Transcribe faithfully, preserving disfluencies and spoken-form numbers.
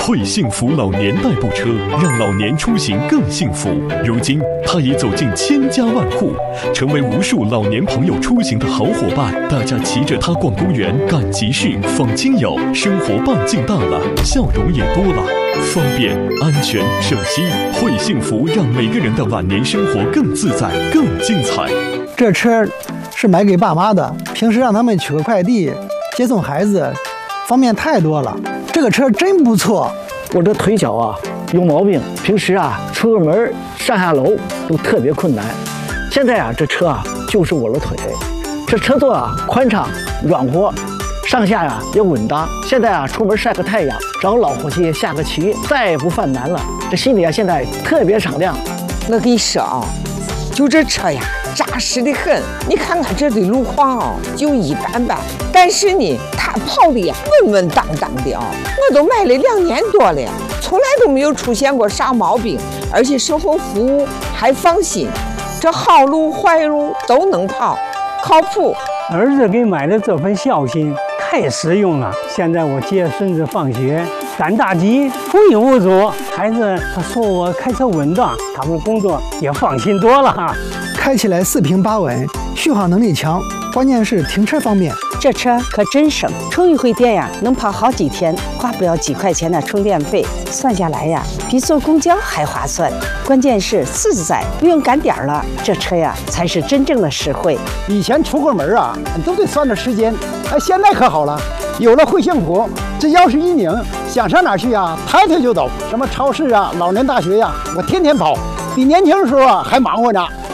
惠幸福老年代步车让老年出行更幸福。如今，它已走进千家万户，成为无数老年朋友出行的好伙伴。大家骑着它逛公园、赶集市、访亲友，生活半径大了，笑容也多了。方便、安全、省心，惠幸福让每个人的晚年生活更自在、更精彩。 这车是买给爸妈的，平时让他们取个快递、接送孩子，方便太多了。这个车真不错。 我这腿脚啊有毛病，平时啊出个门上下楼都特别困难。现在啊这车啊就是我的腿，这车座啊宽敞软和，上下呀、啊、也稳当。现在啊出门晒个太阳，找老伙计下个棋，再也不犯难了。这心里啊现在特别敞亮。 我跟你说啊，就这车呀扎实的很。你看看这的路况啊就一般般，但是呢它跑的呀稳稳当当的啊。我都买了两年多了，从来都没有出现过啥毛病，而且售后服务还放心，这好路坏路都能跑，靠谱。 儿子给买的这份孝心太实用了。现在我接孙子放学，赶大集无影无阻，孩子他说我开车稳当，他们工作也放心多了哈。 开起来四平八稳，续航能力强，关键是停车方便。 这车可真省，充一回电呀，能跑好几天，花不了几块钱的充电费，算下来呀，比坐公交还划算。关键是自在，不用赶点儿了，这车呀才是真正的实惠。 以前出个门啊，都得算着时间，哎，现在可好了，有了惠幸福，这钥匙一拧，想上哪去啊，抬腿就走。什么超市啊、老年大学呀、啊，我天天跑，比年轻的时候啊还忙活呢。